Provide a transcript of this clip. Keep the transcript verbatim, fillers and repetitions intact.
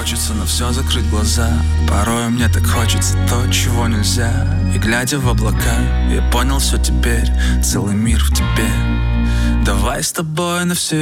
хочется на все закрыть глаза. Порой мне так хочется то, чего нельзя. И глядя в облака, я понял все теперь. Целый мир в тебе. Давай с тобой на все